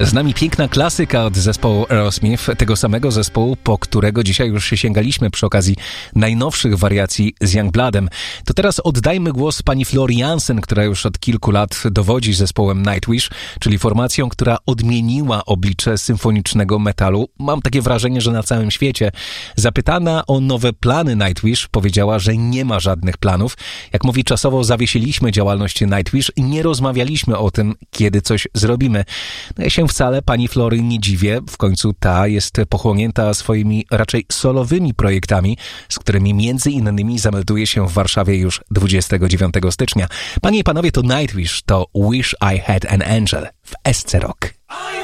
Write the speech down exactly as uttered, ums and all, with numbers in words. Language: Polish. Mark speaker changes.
Speaker 1: Z nami piękna klasyka od zespołu Aerosmith, tego samego zespołu, po którego dzisiaj już sięgaliśmy przy okazji najnowszych wariacji z Youngbloodem. To teraz oddajmy głos pani Floor Jansen, która już od kilku lat dowodzi zespołem Nightwish, czyli formacją, która odmieniła oblicze symfonicznego metalu. Mam takie wrażenie, że na całym świecie. Zapytana o nowe plany Nightwish, powiedziała, że nie ma żadnych planów. Jak mówi, czasowo zawiesiliśmy działalność Nightwish i nie rozmawialiśmy o tym, kiedy coś zrobimy. No ja się wcale pani Flory nie dziwię. W końcu ta jest pochłonięta swoimi raczej solowymi projektami, z którymi między innymi zamelduje się w Warszawie już dwudziestego dziewiątego stycznia. Panie i panowie, to Nightwish, to Wish I Had an Angel w S C Rock.